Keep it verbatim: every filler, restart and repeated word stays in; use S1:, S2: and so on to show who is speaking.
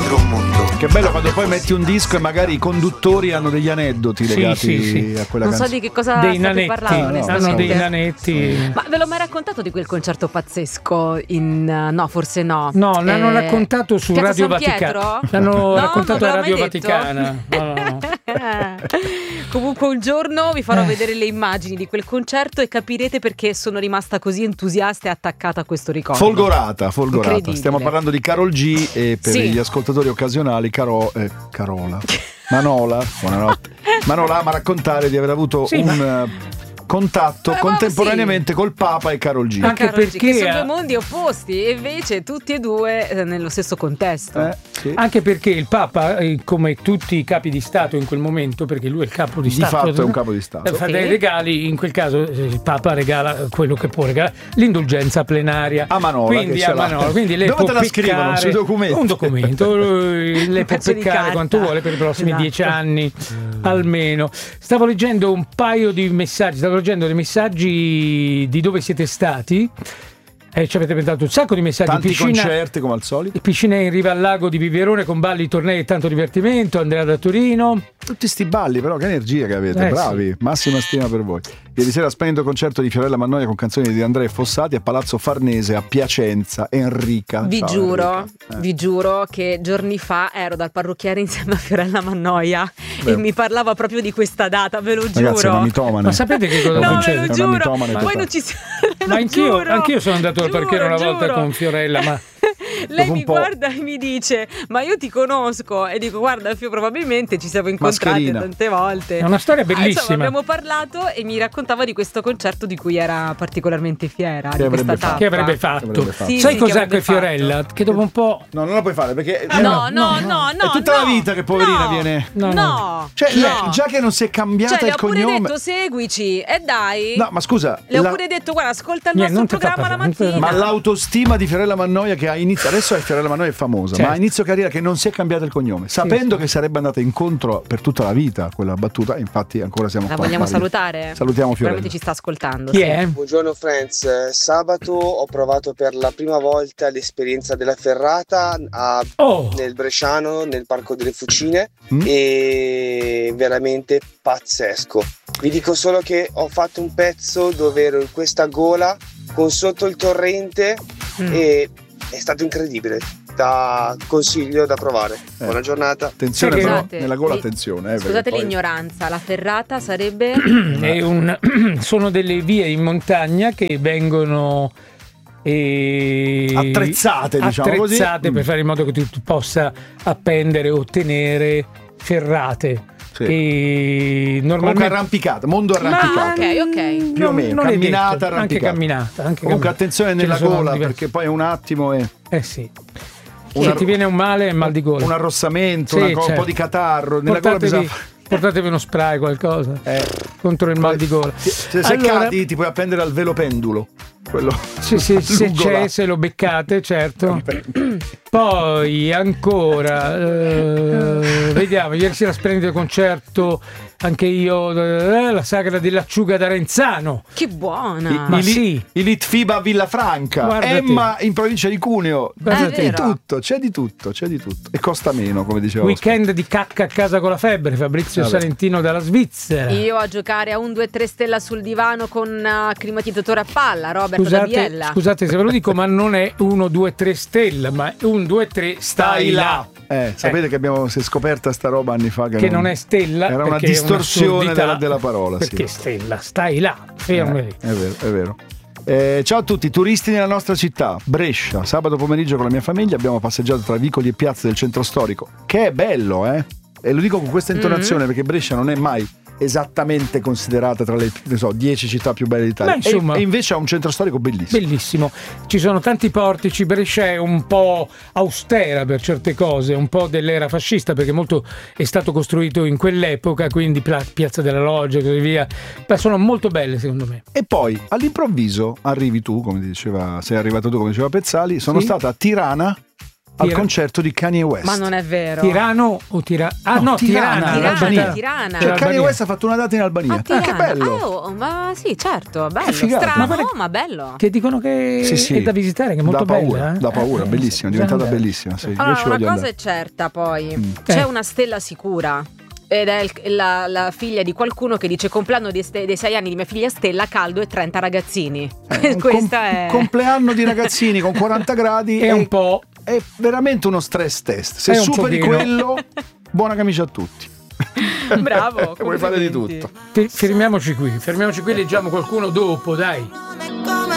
S1: dentro un mondo.
S2: Che bello quando poi metti un disco e magari i conduttori hanno degli aneddoti
S3: Sì,
S2: legati
S3: sì, sì.
S2: a quella
S4: Non so
S2: canzone.
S4: di che cosa
S3: Dei
S4: state
S3: nanetti,
S4: parlando,
S2: no,
S4: onestamente.
S3: hanno dei nanetti.
S4: Ma ve l'ho mai raccontato di quel concerto pazzesco in... no, forse no.
S3: No, l'hanno
S4: Eh,
S3: raccontato su
S4: Piazza
S3: Radio
S4: San Pietro?
S3: Vaticana. L'hanno
S4: No,
S3: raccontato
S4: non
S3: a
S4: ve l'ho
S3: Radio
S4: mai detto?
S3: Vaticana. No, no, no.
S4: Comunque un giorno vi farò
S3: Eh.
S4: vedere le immagini di quel concerto e capirete perché sono rimasta così entusiasta e attaccata a questo ricordo.
S2: Folgorata, folgorata.
S4: Incredibile.
S2: Stiamo parlando di Karol G e per
S4: Sì.
S2: gli ascoltatori occasionali Caro, eh, Carola. Manola, buonanotte. Manola ama raccontare di aver avuto
S3: Sì,
S2: un
S3: ma-
S2: eh, contatto
S4: Ma-
S2: contemporaneamente col Papa e Karol G.
S3: Ah, Anche
S4: Karol G,
S3: perché
S4: che sono
S3: ha-
S4: due mondi opposti e invece tutti e due eh, nello stesso contesto.
S2: Eh, sì.
S3: Anche perché il Papa, eh, come tutti i capi di Stato in quel momento, perché lui è il capo di,
S2: Di
S3: Stato,
S2: fatto è un capo di Stato.
S3: eh, fa
S4: Sì.
S3: dei regali, in quel caso eh, il Papa regala quello che può regalare, l'indulgenza plenaria
S2: A Manola,
S3: quindi
S2: che ce
S3: a
S2: l'ha.
S3: Manola, quindi lei
S2: Dove
S3: può
S2: te la scrivono?
S3: peccare-
S2: Sui documenti?
S3: un documento, lui- lei può
S4: pezzo di
S3: peccare
S4: carta.
S3: quanto vuole per i prossimi
S4: Esatto.
S3: dieci anni almeno. Stavo leggendo un paio di messaggi, stavo leggendo dei messaggi di dove siete stati. Eh, ci avete mandato un sacco di messaggi.
S2: Tanti
S3: Piscina-
S2: concerti come al solito.
S3: Piscina in riva al lago di Vivierone con balli, tornei e tanto divertimento. Andrea da Torino.
S2: Tutti sti balli, però che energia che avete,
S3: Eh,
S2: bravi, massima stima per voi. Ieri sera splendido concerto di Fiorella Mannoia con canzoni di Andrea Fossati a Palazzo Farnese a Piacenza. Enrica.
S4: Vi
S2: Ciao,
S4: giuro,
S2: Enrica. Eh.
S4: vi giuro che giorni fa ero dal parrucchiere insieme a Fiorella Mannoia
S2: Beh.
S4: e mi parlava proprio di questa data, ve lo
S2: Ragazzi, è
S4: giuro.
S2: una mitomane.
S3: Ma sapete che cosa
S4: No, ve
S3: succede?
S4: lo
S2: È una
S4: giuro.
S2: mitomane
S4: Poi
S2: totale.
S4: non ci siamo.
S3: Ma anch'io, anch'io sono andato al parrucchiere una volta
S4: giuro.
S3: con Fiorella, ma
S4: Lei
S2: dopo un
S4: mi
S2: po'.
S4: guarda e mi dice: ma io ti conosco. E dico: guarda, Fio, probabilmente ci siamo incontrati
S2: Mascherina.
S4: tante volte.
S3: è una storia
S4: Ah, insomma,
S3: bellissima.
S4: abbiamo parlato e mi raccontava di questo concerto di cui era particolarmente fiera.
S2: Che
S4: di questa
S2: avrebbe fatto.
S4: tappa.
S3: Che avrebbe fatto?
S2: Che avrebbe fatto.
S4: Sì,
S3: Sai
S4: sì,
S3: cos'è
S4: che avrebbe
S3: che Fiorella?
S4: fatto.
S3: Che dopo un po'.
S2: No, non la puoi fare perché
S4: No, no, no, no,
S2: è tutta
S4: no.
S2: la vita che poverina
S4: no,
S2: viene.
S3: No,
S4: No,
S3: no.
S2: Cioè,
S4: no.
S2: lei, già che non si è cambiata
S4: Cioè, le
S2: il
S4: ho pure
S2: cognome.
S4: detto seguici e dai.
S2: No, ma scusa,
S4: Le ho
S2: la-
S4: pure detto guarda, ascolta il
S3: Niente,
S4: nostro
S3: non ti fa
S4: programma la
S3: parlare, non ti-
S4: mattina.
S2: ma l'autostima di Fiorella Mannoia che ha inizio adesso è Fiorella Mannoia è famosa,
S3: Certo.
S2: ma a inizio carriera che non si è cambiato il cognome, sapendo che sarebbe andata incontro per tutta la vita a quella battuta, infatti ancora siamo
S4: La
S2: qua.
S4: vogliamo
S2: Mario.
S4: salutare?
S2: Salutiamo Fiorella.
S4: Sicuramente ci sta ascoltando.
S3: Chi
S4: sì.
S3: è?
S5: Buongiorno friends, Eh, sabato ho provato per la prima volta l'esperienza della ferrata a-
S3: Oh,
S5: nel Bresciano, nel Parco delle Fucine
S2: Mm.
S5: e veramente pazzesco. Vi dico solo che ho fatto un pezzo dove ero in questa gola con sotto il torrente
S4: Mm.
S5: e è stato incredibile. Da consiglio da provare.
S2: Eh.
S5: Buona giornata.
S2: Attenzione
S3: Sai che-
S2: però,
S4: Scusate,
S2: nella gola
S4: li-
S2: attenzione. Eh,
S4: Scusate
S2: perché poi-
S4: l'ignoranza, la ferrata sarebbe
S3: è un- sono delle vie in montagna che vengono eh,
S2: Attrezzate, diciamo così.
S3: attrezzate per
S2: Mm.
S3: fare in modo che tu, tu possa appendere o tenere ferrate.
S2: Sì.
S3: E
S2: Comunque
S3: normalmente
S2: arrampicata, mondo
S3: Ma-
S2: arrampicato.
S4: ok, ok.
S2: Più o meno,
S3: non è
S2: camminata,
S3: detto, anche
S2: arrampicata.
S3: camminata. Anche
S2: Comunque
S3: camminata.
S2: attenzione
S3: Ce ne
S2: nella
S3: sono
S2: gola
S3: diverse.
S2: perché poi un attimo è
S3: Eh sì.
S2: Una-
S3: Sì, ti viene un male e mal di gola.
S2: un arrossamento,
S3: Sì,
S2: una co- un
S3: certo.
S2: po' di catarro. Nella gola
S3: Portatevi,
S2: bisogna...
S3: portatevi uno spray, qualcosa
S2: Eh,
S3: contro il mal di gola.
S2: Se, se
S3: Allora-
S2: cadi ti puoi appendere al velo pendulo. Quello
S3: Sì, sì, se
S2: lungo
S3: c'è,
S2: là.
S3: se lo beccate, certo. Poi ancora, eh, vediamo, ieri sera splendido concerto, anche io, eh, la sagra dell'acciuga d'Arenzano.
S4: Che buona.
S2: I,
S3: Ma
S2: i,
S3: sì.
S2: i Litfiba a Villafranca,
S3: Guardate.
S2: Emma in provincia di Cuneo.
S3: Guardate.
S2: C'è di
S4: È vero.
S2: tutto, c'è di tutto, c'è di tutto. E costa meno, come diceva
S3: Weekend di cacca a casa con la febbre, Fabrizio
S2: Vabbè.
S3: Salentino dalla Svizzera.
S4: Io a giocare a un due tre stella sul divano con uh, climatizzatore a palla, Robert da
S3: Scusate,
S4: Biella.
S3: scusate se ve lo dico, ma non è uno, due, tre stella, ma è un, due, tre, stai là.
S2: Eh, sapete che abbiamo si è scoperta sta roba anni fa che,
S3: Che non è stella,
S2: era una
S3: perché è
S2: distorsione
S3: un'assurdità,
S2: della, della parola.
S3: Perché
S2: sì.
S3: stella, stai là, fermo
S2: Eh,
S3: lì.
S2: è vero, è vero. Eh, ciao a tutti, turisti nella nostra città, Brescia. Sabato pomeriggio con la mia famiglia abbiamo passeggiato tra vicoli e piazze del centro storico. Che è bello, eh? E lo dico con questa intonazione perché Brescia non è mai esattamente considerata tra le ne so, dieci città più belle d'Italia.
S3: Ma insomma-
S2: e, e invece ha un centro storico bellissimo.
S3: Bellissimo, ci sono tanti portici, Brescia è un po' austera per certe cose, un po' dell'era fascista perché molto è stato costruito in quell'epoca, quindi Pla- Piazza della Loggia e così via, ma sono molto belle secondo me.
S2: E poi all'improvviso arrivi tu, come diceva, sei arrivato tu come diceva Pezzali, sono
S3: Sì.
S2: stata a Tirana al
S3: Tira-
S2: concerto di Kanye West.
S4: Ma non è vero.
S3: Tirano o Tira... Ah
S2: No,
S3: no,
S2: Tirana,
S3: Tirana.
S4: Tirana,
S2: l'Albania.
S4: Tirana.
S2: Cioè,
S3: L'Albania.
S2: Kanye West ha fatto una data in Albania.
S4: Ah,
S2: Ah,
S4: Tirana.
S2: che bello!
S4: Ah, oh, ma sì, certo, bello.
S2: figata.
S4: Strano,
S3: Ma
S4: ma,
S3: guarda-
S4: bello.
S3: Che dicono che
S2: Sì, sì.
S3: è da visitare, che è molto
S2: da paura,
S3: bella. eh?
S2: da paura,
S3: Eh,
S2: bellissima, è
S3: sì,
S2: diventata
S3: sì.
S2: bellissima. Sì. Io
S4: Allora,
S2: ci
S4: una
S2: voglio
S4: cosa
S2: andare.
S4: è certa poi,
S2: Mm.
S4: c'è
S3: Eh.
S4: una stella sicura. Ed è il- la, la figlia di qualcuno che dice compleanno di ste- dei sei anni di mia figlia Stella, caldo e trenta ragazzini.
S2: Eh, un
S4: Questa
S2: com-
S4: è
S2: compleanno di ragazzini con quaranta gradi
S3: È un po'.
S2: è veramente uno stress test. Se
S3: È un
S2: superi
S3: pochino.
S2: quello, buona camicia a tutti.
S4: bravo.
S2: Puoi fare di
S4: complimenti.
S2: tutto.
S3: Fe- Fermiamoci qui, fermiamoci qui, leggiamo qualcuno dopo, dai.